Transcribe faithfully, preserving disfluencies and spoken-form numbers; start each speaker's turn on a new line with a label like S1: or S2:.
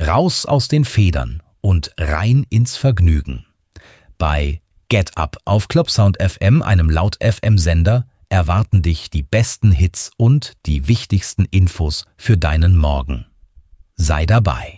S1: Raus aus den Federn und rein ins Vergnügen. Bei Get Up auf Clubsound F M, einem Laut-F M-Sender, erwarten dich die besten Hits und die wichtigsten Infos für deinen Morgen. Sei dabei.